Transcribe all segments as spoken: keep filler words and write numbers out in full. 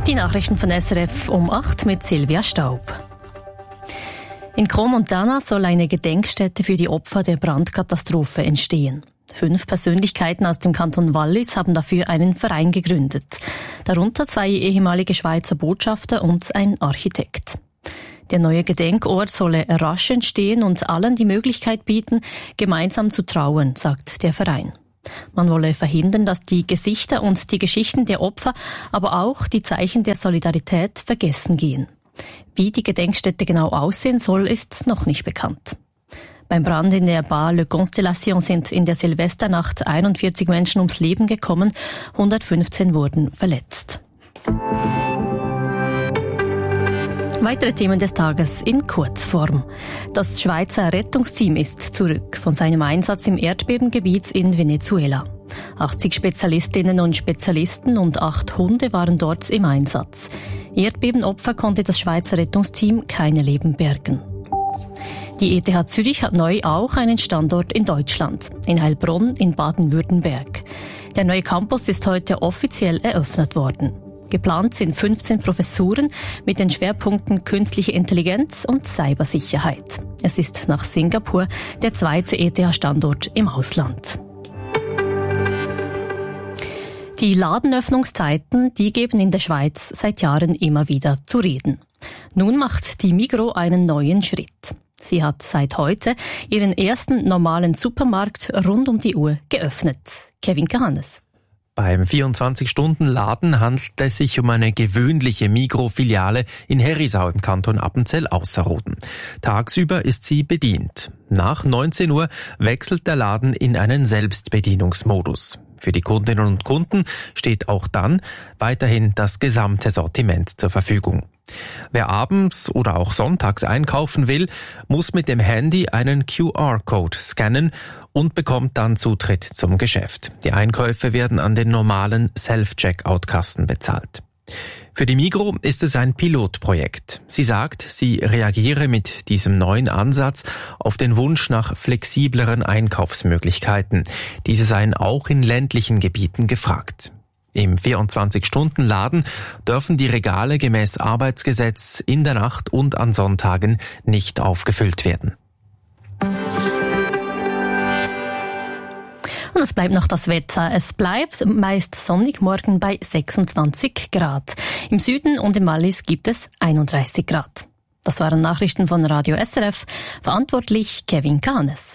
Die Nachrichten von S R F um acht mit Silvia Staub. In Crans-Montana soll eine Gedenkstätte für die Opfer der Brandkatastrophe entstehen. Fünf Persönlichkeiten aus dem Kanton Wallis haben dafür einen Verein gegründet. Darunter zwei ehemalige Schweizer Botschafter und ein Architekt. Der neue Gedenkort solle rasch entstehen und allen die Möglichkeit bieten, gemeinsam zu trauern, sagt der Verein. Man wolle verhindern, dass die Gesichter und die Geschichten der Opfer, aber auch die Zeichen der Solidarität vergessen gehen. Wie die Gedenkstätte genau aussehen soll, ist noch nicht bekannt. Beim Brand in der Bar Le Constellation sind in der Silvesternacht einundvierzig Menschen ums Leben gekommen, hundertfünfzehn wurden verletzt. Weitere Themen des Tages in Kurzform. Das Schweizer Rettungsteam ist zurück von seinem Einsatz im Erdbebengebiet in Venezuela. achtzig Spezialistinnen und Spezialisten und acht Hunde waren dort im Einsatz. Erdbebenopfer konnte das Schweizer Rettungsteam keine Leben bergen. Die E T H Zürich hat neu auch einen Standort in Deutschland, in Heilbronn in Baden-Württemberg. Der neue Campus ist heute offiziell eröffnet worden. Geplant sind fünfzehn Professuren mit den Schwerpunkten Künstliche Intelligenz und Cybersicherheit. Es ist nach Singapur der zweite E T H-Standort im Ausland. Die Ladenöffnungszeiten, die geben in der Schweiz seit Jahren immer wieder zu reden. Nun macht die Migros einen neuen Schritt. Sie hat seit heute ihren ersten normalen Supermarkt rund um die Uhr geöffnet. Kevin Kahannes. Beim vierundzwanzig-Stunden-Laden handelt es sich um eine gewöhnliche Migros-Filiale in Herisau im Kanton Appenzell-Ausserrhoden. Tagsüber ist sie bedient. Nach neunzehn Uhr wechselt der Laden in einen Selbstbedienungsmodus. Für die Kundinnen und Kunden steht auch dann weiterhin das gesamte Sortiment zur Verfügung. Wer abends oder auch sonntags einkaufen will, muss mit dem Handy einen Q R-Code scannen und bekommt dann Zutritt zum Geschäft. Die Einkäufe werden an den normalen Self-Checkout-Kassen bezahlt. Für die Migros ist es ein Pilotprojekt. Sie sagt, sie reagiere mit diesem neuen Ansatz auf den Wunsch nach flexibleren Einkaufsmöglichkeiten. Diese seien auch in ländlichen Gebieten gefragt. Im vierundzwanzig-Stunden-Laden dürfen die Regale gemäß Arbeitsgesetz in der Nacht und an Sonntagen nicht aufgefüllt werden. Und es bleibt noch das Wetter. Es bleibt meist sonnig, morgen bei sechsundzwanzig Grad. Im Süden und im Wallis gibt es einunddreißig Grad. Das waren Nachrichten von Radio S R F. Verantwortlich Kevin Kahannes.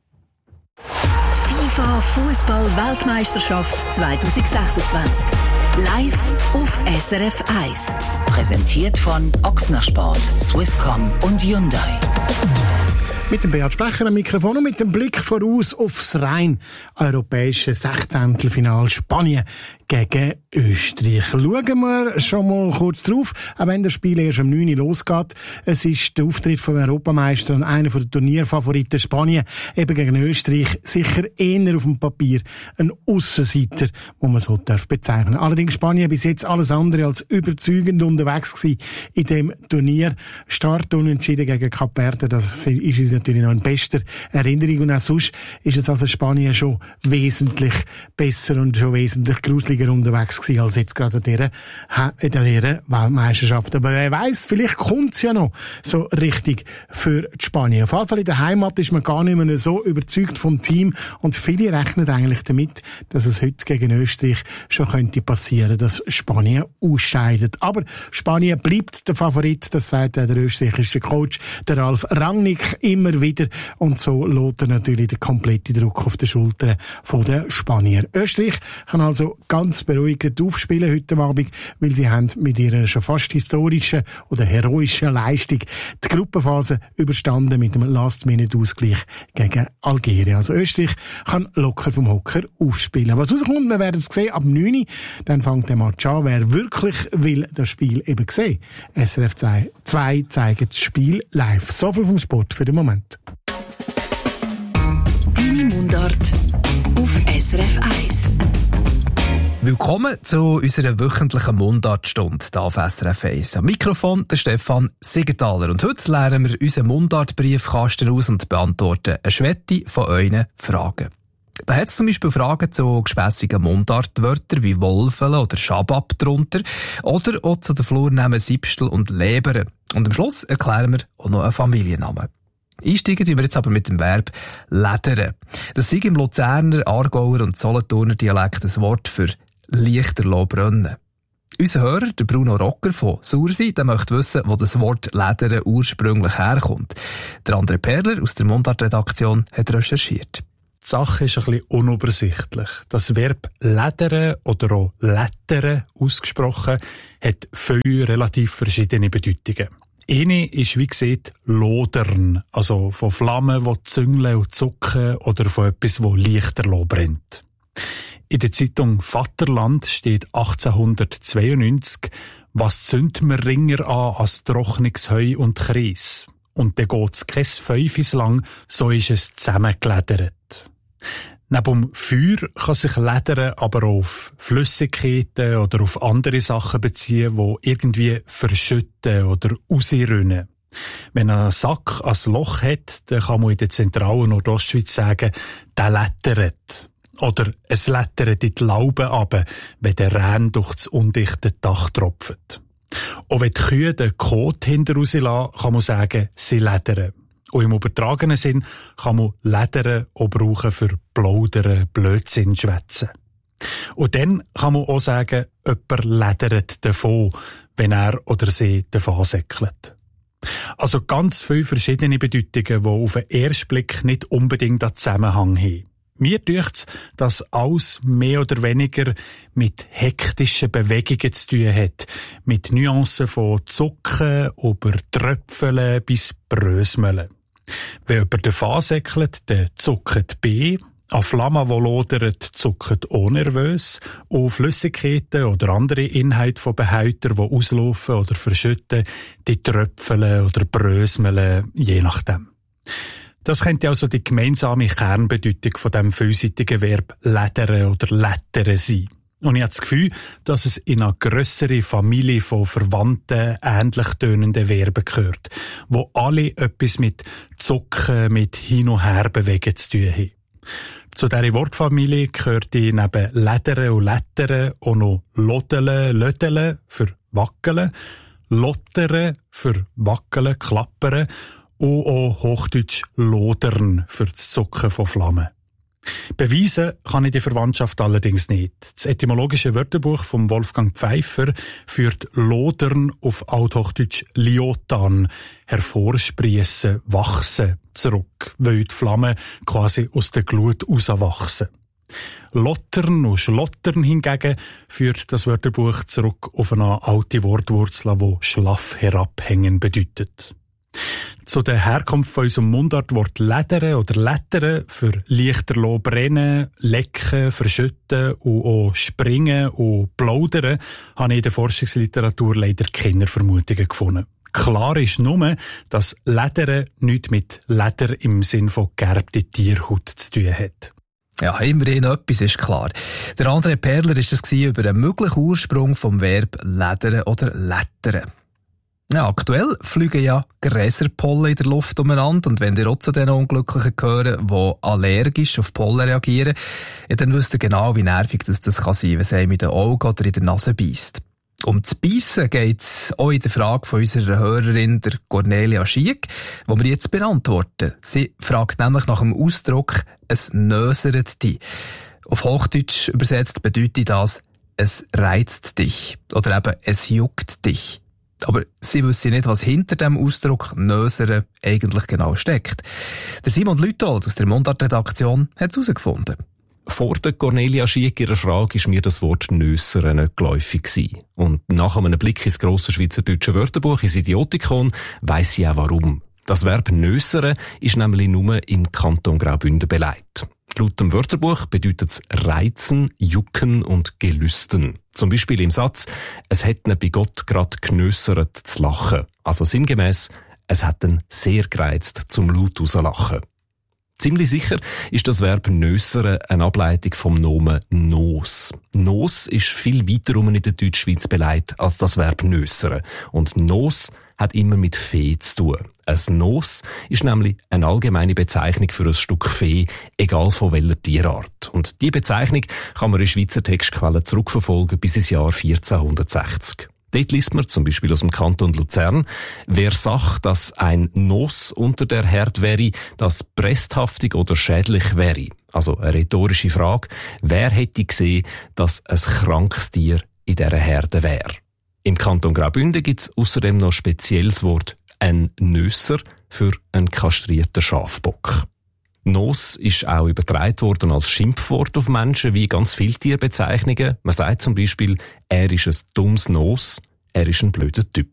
FIFA Fußball-Weltmeisterschaft zwanzig sechsundzwanzig. Live auf S R F eins. Präsentiert von Ochsner Sport, Swisscom und Hyundai. Mit dem Beat Sprecher am Mikrofon und mit dem Blick voraus aufs rein europäische Sechzehntelfinal Spanien gegen Österreich. Schauen wir schon mal kurz drauf, auch wenn das Spiel erst um neun Uhr losgeht. Es ist der Auftritt vom Europameister und einer der Turnierfavoriten Spanien, eben gegen Österreich, sicher eher auf dem Papier ein Aussenseiter, wo man so darf bezeichnen. Allerdings Spanien bis jetzt alles andere als überzeugend unterwegs gewesen in dem Turnier. Start unentschieden gegen Kap Verde, das ist uns natürlich noch in bester Erinnerung. Und auch sonst ist es also Spanien schon wesentlich besser und schon wesentlich gruseliger unterwegs gewesen als jetzt gerade in dieser, in dieser Weltmeisterschaft. Aber wer weiss, vielleicht kommt es ja noch so richtig für die Spanien. Auf jeden Fall in der Heimat ist man gar nicht mehr so überzeugt vom Team und viele rechnen eigentlich damit, dass es heute gegen Österreich schon könnte passieren, dass Spanien ausscheidet. Aber Spanien bleibt der Favorit, das sagt der österreichische Coach, der Ralf Rangnick, immer wieder. Und so lässt er natürlich den kompletten Druck auf die Schultern der Spanier. Österreich kann also ganz beruhigend aufspielen heute Abend, weil sie haben mit ihrer schon fast historischen oder heroischen Leistung die Gruppenphase überstanden mit einem Last-Minute-Ausgleich gegen Algerien. Also Österreich kann locker vom Hocker aufspielen. Was rauskommt, wir werden es sehen ab neun Uhr. Dann fängt der Match an. Wer wirklich will das Spiel eben sehen. S R F zwei zeigt das Spiel live. So viel vom Sport für den Moment. Deine Mundart auf S R F eins. Willkommen zu unserer wöchentlichen Mundartstunde hier auf S R F eins. Am Mikrofon der Stefan Siegenthaler. Und heute lernen wir unseren Mundartbriefkasten aus und beantworten eine Schwette von euren Fragen. Da hat es zum Beispiel Fragen zu gespässigen Mundartwörtern wie Wolfele oder Schabab drunter oder auch zu den Flurnamen Siebstel und Lebere. Und am Schluss erklären wir auch noch einen Familiennamen. Einsteigen tun wir jetzt aber mit dem Verb «ledern». Das ist im Luzerner, Aargauer und Solothurner Dialekt ein Wort für «Lichterloh brennen». Unser Hörer, der Bruno Rocker von Sursee, der möchte wissen, wo das Wort «ledern» ursprünglich herkommt. Der André Perler aus der Mundart-Redaktion hat recherchiert. Die Sache ist ein bisschen unübersichtlich. Das Verb «ledern» oder auch «lettern» ausgesprochen hat viele relativ verschiedene Bedeutungen. Eine ist, wie gesagt, lodern, also von Flammen, die züngeln und zucken oder von etwas, das lichterloh brennt. In der Zeitung Vaterland steht achtzehnhundertzweiundneunzig, was zündet mir ringer an als trockenes Heu und Kreis. Und dann geht's kein Fünfis lang, so ist es zusammengeledert. Neben Feuer kann sich Ledern aber auf Flüssigkeiten oder auf andere Sachen beziehen, die irgendwie verschütten oder rausrinnen. Wenn ein Sack ein Loch hat, dann kann man in der zentralen Nordostschweiz sagen, der lettert. Oder es lettert in die Laube runter, wenn der Rehn durch das undichte Dach tropft. Und wenn die Kühe den Kot hinter rauslassen, kann man sagen, sie ledern. Und im übertragenen Sinn kann man Ledern auch brauchen für Plaudern, Blödsinn, Schwätzen. Und dann kann man auch sagen, jemand ledert davon, wenn er oder sie davon säckelt. Also ganz viele verschiedene Bedeutungen, die auf den ersten Blick nicht unbedingt einen Zusammenhang haben. Mir dünkt's, dass alles mehr oder weniger mit hektischen Bewegungen zu tun hat. Mit Nuancen von Zucken über Tröpfeln bis Brösmeln. Wenn jemand davon säckelt, dann zuckt B. An Flammen, die lodern, zuckt O nervös. Und Flüssigkeiten oder andere Inhalte von Behältern, die auslaufen oder verschütten, die tröpfeln oder brösmeln, je nachdem. Das könnte also die gemeinsame Kernbedeutung von dem vielseitigen Verb «ledern» oder «lettern» sein. Und ich habe das Gefühl, dass es in eine grössere Familie von verwandten, ähnlich tönenden Verben gehört, wo alle etwas mit Zucken, mit Hin- und Herbewegen zu tun haben. Zu dieser Wortfamilie gehört neben «ledern» und «lettern» auch noch «lodeln», «lödeln» für «wackeln», «lottern» für «wackeln», «klappern» und auch Hochdeutsch «lodern» für das Zucken von Flammen. Beweisen kann ich die Verwandtschaft allerdings nicht. Das etymologische Wörterbuch von Wolfgang Pfeiffer führt «lodern» auf Althochdeutsch «liotan», hervorspriessen, wachsen, zurück, weil die Flammen quasi aus der Glut rauswachsen. Lottern und Schlottern hingegen führt das Wörterbuch zurück auf eine alte Wortwurzel, die schlaff herabhängen bedeutet. Zu der Herkunft von unserem Mundartwort «ledern» oder «lettern» für lichterloh brennen, lecken, verschütten und auch springen und plaudern habe ich in der Forschungsliteratur leider keine Vermutungen gefunden. Klar ist nur, dass «ledern» nichts mit Leder im Sinn von gegerbte Tierhaut zu tun hat. Ja, immerhin etwas ist klar. Der André Perler war es über einen möglichen Ursprung vom Verb «ledern» oder «lettern». Ja, aktuell fliegen ja Gräserpollen in der Luft umeinander und wenn ihr auch zu den Unglücklichen gehören, die allergisch auf Pollen reagieren, ja, dann wisst ihr genau, wie nervig das, das kann sein, wenn es einem in den Augen oder in der Nase beisst. Um das Beissen geht es auch in der Frage von unserer Hörerin, der Cornelia Schiek, die wir jetzt beantworten. Sie fragt nämlich nach dem Ausdruck «es nöseret dich». Auf Hochdeutsch übersetzt bedeutet das «es reizt dich» oder eben «es juckt dich». Aber sie wissen nicht, was hinter dem Ausdruck «nösern» eigentlich genau steckt. Der Simon Lütold aus der Mundart-Redaktion hat es herausgefunden. Vor der Cornelia Schiek ihrer Frage ist mir das Wort «nösern» nicht geläufig gewesen. Und nach einem Blick ins grosse schweizerdeutsche Wörterbuch, ins Idiotikon, weiss ich auch warum. Das Verb «nösern» ist nämlich nur im Kanton Graubünden beleidigt. Laut dem Wörterbuch bedeutet es reizen, jucken und gelüsten. Zum Beispiel im Satz, es hat ihn bei Gott grad genössert zu lachen. Also sinngemäss, es hat ihn sehr gereizt zum laut rauslachen. Ziemlich sicher ist das Verb nössern eine Ableitung vom Nomen nos. Nos ist viel weiter rum in der Deutschschweiz beleidigt als das Verb nössern. Und nos hat immer mit Vieh zu tun. Ein Nos ist nämlich eine allgemeine Bezeichnung für ein Stück Vieh, egal von welcher Tierart. Und diese Bezeichnung kann man in Schweizer Textquellen zurückverfolgen bis ins Jahr vierzehnhundertsechzig. Dort liest man zum Beispiel aus dem Kanton Luzern: Wer sagt, dass ein Nos unter der Herde wäre, das bresthaftig oder schädlich wäre. Also eine rhetorische Frage: Wer hätte gesehen, dass ein krankes Tier in dieser Herde wäre? Im Kanton Graubünden gibt es außerdem noch ein spezielles Wort, ein Nösser, für einen kastrierten Schafbock. Nos ist auch übertragen worden als Schimpfwort auf Menschen, wie ganz viele Tierbezeichnungen. Man sagt zum Beispiel, er ist ein dummes Nos, er ist ein blöder Typ.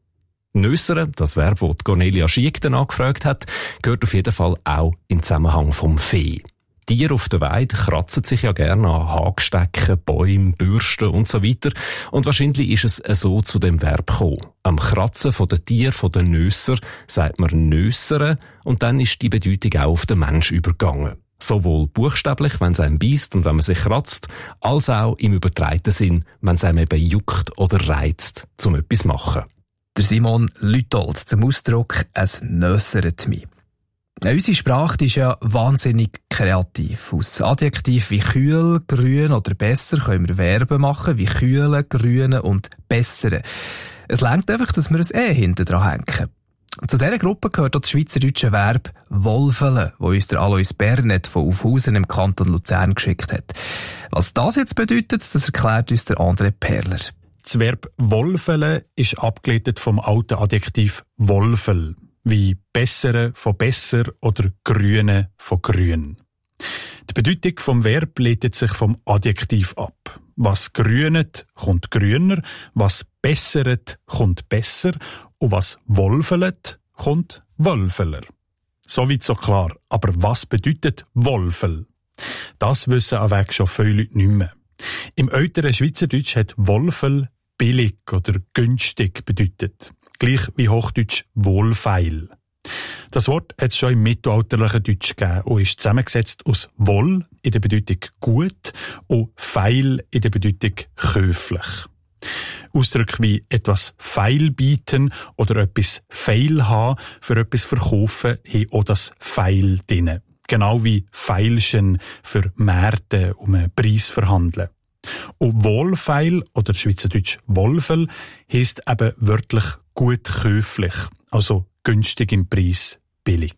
Nössere, das Verb, das Cornelia Schiek dann angefragt hat, gehört auf jeden Fall auch im Zusammenhang vom Vieh. Tiere auf der Weide kratzen sich ja gerne an Hagstecken, Bäumen, Bürsten und so weiter. Und wahrscheinlich ist es so zu dem Verb gekommen. Am Kratzen von den Tieren, von den Nösser, sagt man Nössere, und dann ist die Bedeutung auch auf den Mensch übergegangen. Sowohl buchstäblich, wenn es einem beisst und wenn man sich kratzt, als auch im übertreiten Sinn, wenn es einem eben juckt oder reizt, zum etwas zu machen. Der Simon Lütold zum Ausdruck «Es nösseret mich». Unsere Sprache ist ja wahnsinnig kreativ. Aus Adjektiven wie kühl, grün oder besser können wir Verben machen, wie kühlen, grünen und bessere. Es reicht einfach, dass wir ein «e» hinten dran hängen. Und zu dieser Gruppe gehört auch das schweizerdeutsche Verb «wolfele», das uns der Alois Bernet von Aufhausen im Kanton Luzern geschickt hat. Was das jetzt bedeutet, das erklärt uns der André Perler. Das Verb «wolfele» ist abgeleitet vom alten Adjektiv «wolfel», wie «bessere» von «besser» oder «grüne» von «grün». Die Bedeutung vom Verb leitet sich vom Adjektiv ab. Was grünet, kommt grüner, was besseret, kommt besser und was wolfelet, kommt wölfeler. Soweit so klar. Aber was bedeutet Wolfel? Das wissen an Weg schon viele Leute nicht mehr. Im älteren Schweizerdeutsch hat Wolfel billig oder günstig bedeutet. Gleich wie Hochdeutsch wohlfeil. Das Wort hat es schon im mittelalterlichen Deutsch gegeben und ist zusammengesetzt aus wohl in der Bedeutung gut und feil in der Bedeutung käuflich. Ausdrücke wie etwas feil bieten oder etwas feil haben, für etwas verkaufen, haben auch das feil drin. Genau wie feilschen für Märkte um einen Preis verhandeln. Und wohlfeil oder Schweizerdeutsch Wolfel heisst eben wörtlich gut käuflich, also günstig im Preis, billig.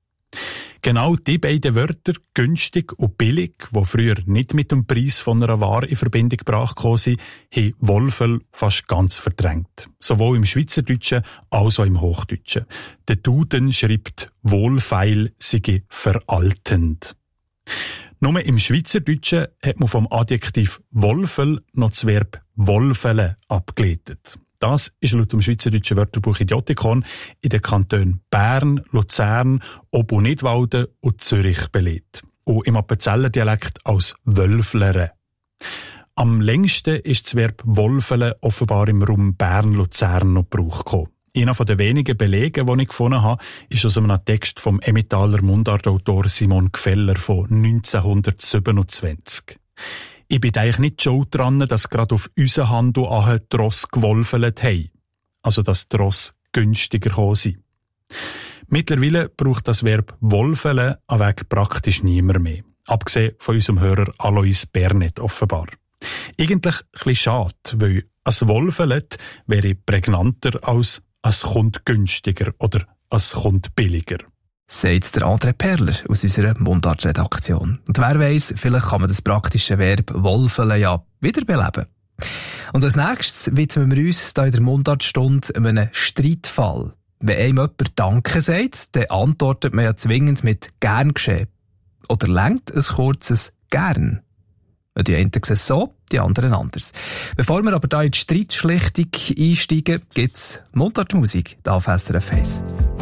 Genau die beiden Wörter, günstig und billig, die früher nicht mit dem Preis von einer Ware in Verbindung gebracht sind, haben Wolfel fast ganz verdrängt. Sowohl im Schweizerdeutschen als auch im Hochdeutschen. Der Duden schreibt, wohlfeil sei veraltend. Nur im Schweizerdeutschen hat man vom Adjektiv Wolfel noch das Verb wolfele abgeleitet. Das ist laut dem Schweizerdeutschen Wörterbuch Idiotikon in den Kantonen Bern, Luzern, Ob- und Nidwalden und Zürich belegt. Und im Appenzeller Dialekt als Wölflere. Am längsten ist das Verb Wolfele offenbar im Raum Bern-Luzern noch Gebrauch gekommen. Einer von den wenigen Belegen, die ich gefunden habe, ist aus einem Text vom Emmentaler Mundartautor Simon Gfeller von neunzehnhundertsiebenundzwanzig. Ich bin eigentlich nicht schuld dran, dass gerade auf unseren Handel an die Ross gewolfelt haben. Also, dass die Ross günstiger gekommen sind. Mittlerweile braucht das Verb wolfele an Weg praktisch niemand mehr. Abgesehen von unserem Hörer Alois Bernet offenbar. Eigentlich ein bisschen schade, weil ein Wolfelet wäre prägnanter als «es kommt günstiger» oder «es kommt billiger». Sagt der André Perler aus unserer Mundart-Redaktion. Und wer weiss, vielleicht kann man das praktische Verb «wolfele» ja wiederbeleben. Und als nächstes widmen wir uns hier in der Mundartstunde einem Streitfall. Wenn einem jemand «Danke» sagt, dann antwortet man ja zwingend mit «gern geschehen». Oder lenkt ein kurzes «gern». Die einen sehen es so, die anderen anders. Bevor wir aber hier in die Streitschlichtung einsteigen, gibt's Mundartmusik hier auf S R F eins.